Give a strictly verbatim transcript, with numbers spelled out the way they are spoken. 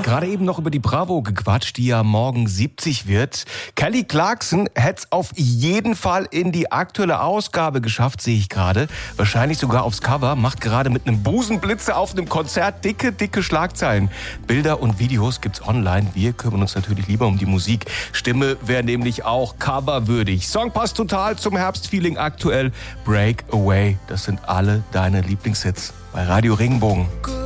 Gerade eben noch über die Bravo gequatscht, die ja morgen siebzig wird. Kelly Clarkson hätte es auf jeden Fall in die aktuelle Ausgabe geschafft, sehe ich gerade. Wahrscheinlich sogar aufs Cover. Macht gerade mit einem Busenblitzer auf einem Konzert dicke, dicke Schlagzeilen. Bilder und Videos gibt's online. Wir kümmern uns natürlich lieber um die Musik. Stimme wäre nämlich auch coverwürdig. Song passt total zum Herbstfeeling aktuell. Break Away, das sind alle deine Lieblingshits bei Radio Regenbogen.